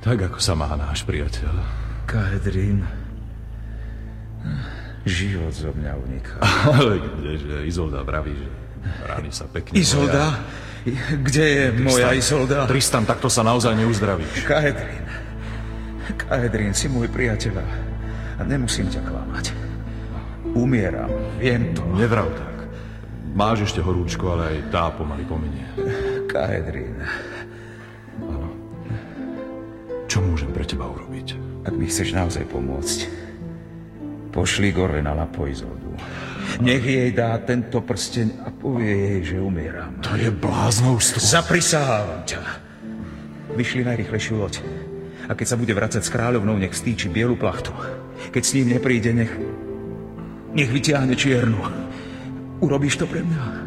Tak, ako sa má náš priateľ. Kaedrín, život zo mňa uniká. Ale kdeže, Izolda vraví, že rány sa pekne Izolda? Kde je moja Izolda? Tristan, takto sa naozaj neuzdravíš. Kaedrín, si môj priateľ a nemusím ťa klamať. Umieram, viem to. Nevrav tak. Máš ešte horúčko, ale aj tá pomaly pominie. Kaedrín. Áno. Čo môžem pre teba urobiť? Ak mi chceš naozaj pomôcť, pošli Gorvenala po Izoldu. Nech jej dá tento prsteň a povie jej, že umieram. To je bláznovstvo. Zaprisahávam ťa. Vyšli najrýchlejšiu loď. A keď sa bude vracať s kráľovnou, nech stýči bielu plachtu. Keď s ním nepríde, nech vytiahne čiernu. Urobíš to pre mňa?